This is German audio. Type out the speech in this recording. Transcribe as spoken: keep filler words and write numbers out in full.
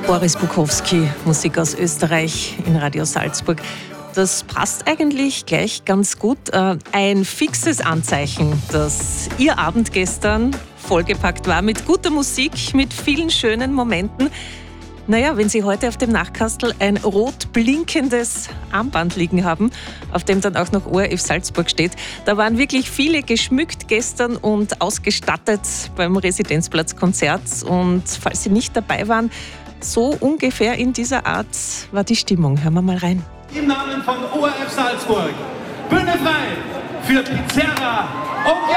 Boris Bukowski, Musik aus Österreich in Radio Salzburg. Das passt eigentlich gleich ganz gut. Ein fixes Anzeichen, dass Ihr Abend gestern vollgepackt war mit guter Musik, mit vielen schönen Momenten. Naja, wenn Sie heute auf dem Nachtkastel ein rot blinkendes Armband liegen haben, auf dem dann auch noch O R F Salzburg steht, da waren wirklich viele geschmückt gestern und ausgestattet beim Residenzplatzkonzert. Und falls Sie nicht dabei waren, so ungefähr in dieser Art war die Stimmung. Hören wir mal rein. Im Namen von O R F Salzburg, Bühne frei für Pizerra und